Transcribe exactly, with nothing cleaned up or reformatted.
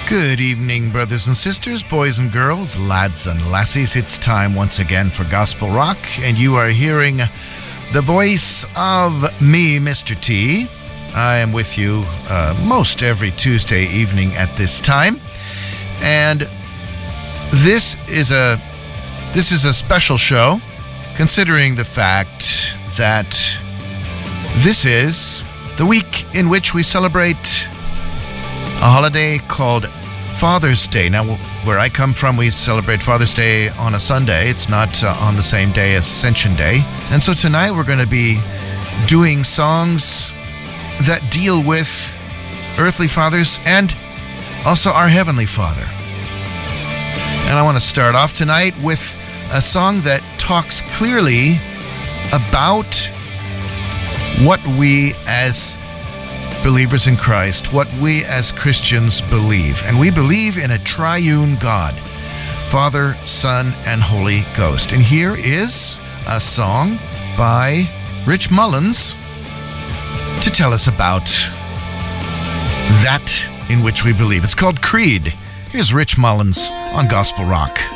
Good evening, brothers and sisters, boys and girls, lads and lassies. It's time once again for Gospel Rock, and you are hearing the voice of me, Mister T. I am with you uh, most every Tuesday evening at this time, and this is a this is a special show, considering the fact that this is the week in which we celebrate a holiday called Father's Day. Now, where I come from, we celebrate Father's Day on a Sunday. It's not uh, on the same day as Ascension Day. And so tonight we're going to be doing songs that deal with earthly fathers and also our Heavenly Father. And I want to start off tonight with a song that talks clearly about what we as believers in Christ, what we as Christians believe. And we believe in a triune God, Father, Son, and Holy Ghost. And here is a song by Rich Mullins to tell us about that in which we believe. It's called Creed. Here's Rich Mullins on Gospel Rock.